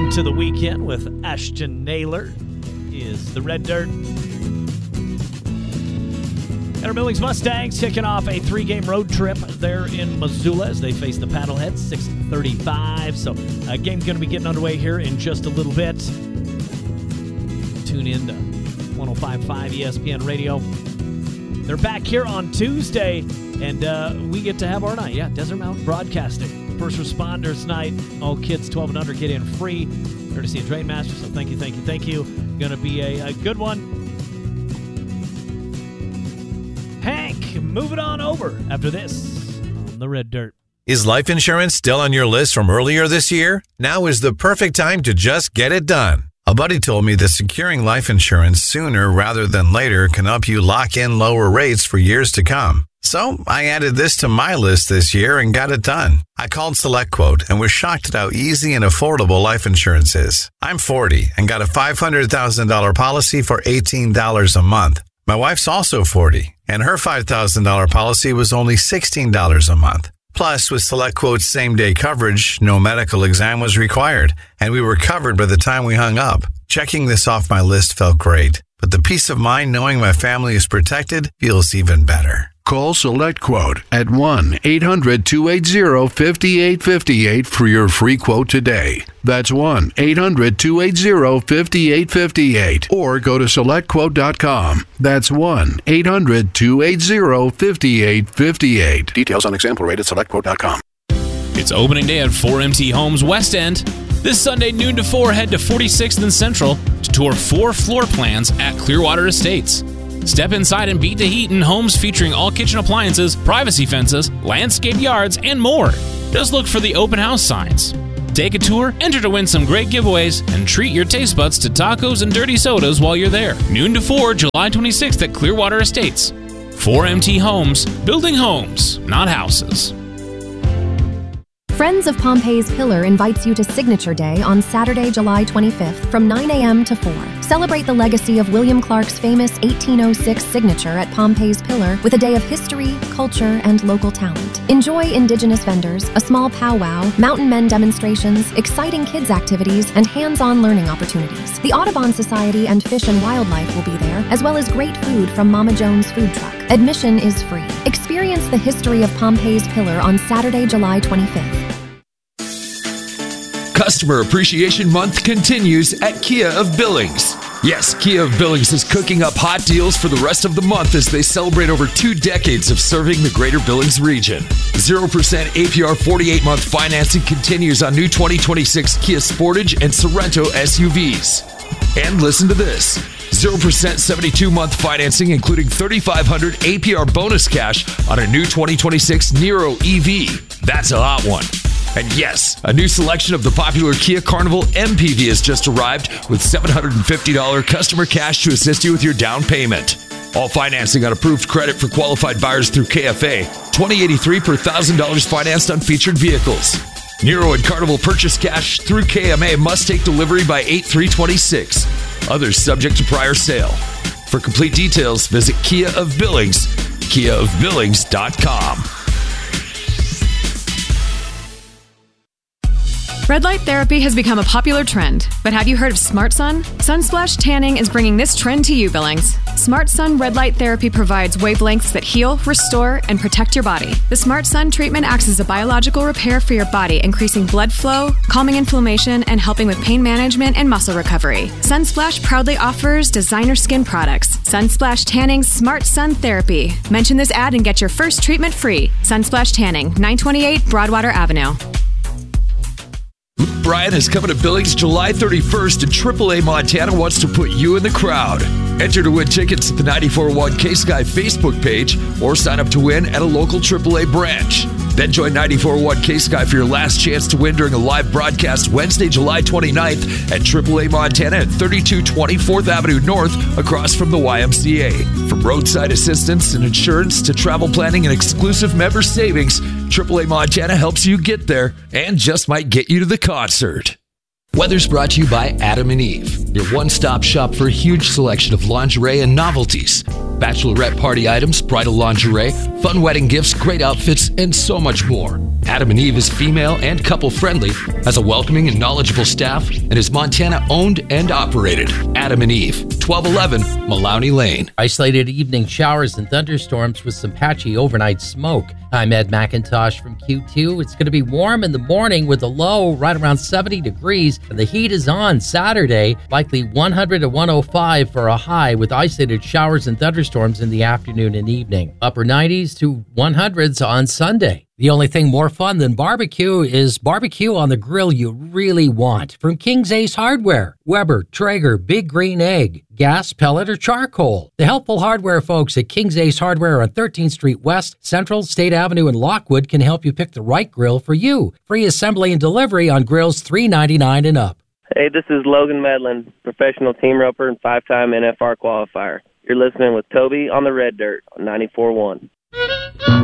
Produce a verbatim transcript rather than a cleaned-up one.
into the weekend with Ashton Naylor is the Red Dirt. Our Billings Mustangs kicking off a three-game road trip there in Missoula as they face the Paddleheads, six thirty-five. So a game's going to be getting underway here in just a little bit. Tune in to one oh five point five E S P N Radio. They're back here on Tuesday, and uh, we get to have our night. Yeah, Desert Mountain Broadcasting. First Responders Night. All kids twelve and under get in free. Courtesy of Train Master, so thank you, thank you, thank you. Going to be a, a good one. Hank, move it on over after this on the Red Dirt. Is life insurance still on your list from earlier this year? Now is the perfect time to just get it done. A buddy told me that securing life insurance sooner rather than later can help you lock in lower rates for years to come. So I added this to my list this year and got it done. I called SelectQuote and was shocked at how easy and affordable life insurance is. I'm forty and got a five hundred thousand dollars policy for eighteen dollars a month. My wife's also forty, and her five thousand dollars policy was only sixteen dollars a month. Plus, with SelectQuote's same-day coverage, no medical exam was required, and we were covered by the time we hung up. Checking this off my list felt great, but the peace of mind knowing my family is protected feels even better. Call SelectQuote at one eight hundred two eight zero five eight five eight for your free quote today. That's one eight hundred two eight zero five eight five eight. Or go to select quote dot com. That's one eight hundred two eight zero five eight five eight. Details on example rate at select quote dot com. It's opening day at four M T Homes West End. This Sunday, noon to four, head to forty-sixth and Central to tour four floor plans at Clearwater Estates. Step inside and beat the heat in homes featuring all kitchen appliances, privacy fences, landscape yards, and more. Just look for the open house signs. Take a tour, enter to win some great giveaways, and treat your taste buds to tacos and dirty sodas while you're there. Noon to four, July twenty-sixth at Clearwater Estates. four M T Homes, building homes, not houses. Friends of Pompey's Pillar invites you to Signature Day on Saturday, July twenty-fifth from nine a.m. to four. Celebrate the legacy of William Clark's famous eighteen oh six signature at Pompey's Pillar with a day of history, culture, and local talent. Enjoy indigenous vendors, a small powwow, mountain men demonstrations, exciting kids activities, and hands-on learning opportunities. The Audubon Society and Fish and Wildlife will be there, as well as great food from Mama Jones Food Truck. Admission is free. Experience the history of Pompey's Pillar on Saturday, July twenty-fifth. Customer Appreciation Month continues at Kia of Billings. Yes, Kia of Billings is cooking up hot deals for the rest of the month as they celebrate over two decades of serving the greater Billings region. zero percent A P R forty-eight month financing continues on new twenty twenty-six Kia Sportage and Sorento S U Vs. And listen to this. zero percent seventy-two month financing including thirty-five hundred A P R bonus cash on a new twenty twenty-six Niro E V. That's a hot one. And yes, a new selection of the popular Kia Carnival M P V has just arrived with seven hundred fifty dollars customer cash to assist you with your down payment. All financing on approved credit for qualified buyers through K F A. twenty eighty-three per one thousand dollars financed on featured vehicles. Niro and Carnival purchase cash through K M A must take delivery by eight three twenty-six. Others subject to prior sale. For complete details, visit Kia of Billings, kia of billings dot com. Red light therapy has become a popular trend, but have you heard of Smart Sun? Sunsplash Tanning is bringing this trend to you, Billings. Smart Sun red light therapy provides wavelengths that heal, restore, and protect your body. The Smart Sun treatment acts as a biological repair for your body, increasing blood flow, calming inflammation, and helping with pain management and muscle recovery. Sunsplash proudly offers designer skin products. Sunsplash Tanning Smart Sun Therapy. Mention this ad and get your first treatment free. Sunsplash Tanning, nine twenty-eight Broadwater Avenue. Luke Bryan is coming to Billings July thirty-first, and triple A Montana wants to put you in the crowd. Enter to win tickets at the ninety-four point one K-Sky Facebook page or sign up to win at a local triple A branch. Then join ninety-four point one K-Sky for your last chance to win during a live broadcast Wednesday, July twenty-ninth at triple A Montana at thirty-two twenty-fourth Avenue North across from the Y M C A. From roadside assistance and insurance to travel planning and exclusive member savings, triple A Montana helps you get there and just might get you to the concert. Weather's brought to you by Adam and Eve, your one-stop shop for a huge selection of lingerie and novelties. Bachelorette party items, bridal lingerie, fun wedding gifts, great outfits, and so much more. Adam and Eve is female and couple-friendly, has a welcoming and knowledgeable staff, and is Montana-owned and operated. Adam and Eve, twelve eleven Malawney Lane. Isolated evening showers and thunderstorms with some patchy overnight smoke. I'm Ed McIntosh from Q two. It's going to be warm in the morning with a low right around seventy degrees. And the heat is on Saturday, likely one hundred to one oh five for a high with isolated showers and thunderstorms in the afternoon and evening. Upper nineties to one hundreds on Sunday. The only thing more fun than barbecue is barbecue on the grill you really want. From King's Ace Hardware, Weber, Traeger, Big Green Egg, gas, pellet, or charcoal. The helpful hardware folks at King's Ace Hardware on thirteenth Street West, Central, State Avenue, and Lockwood can help you pick the right grill for you. Free assembly and delivery on grills three ninety-nine and up. Hey, this is Logan Medlin, professional team roper and five-time N F R qualifier. You're listening with Toby on the Red Dirt on ninety-four point one.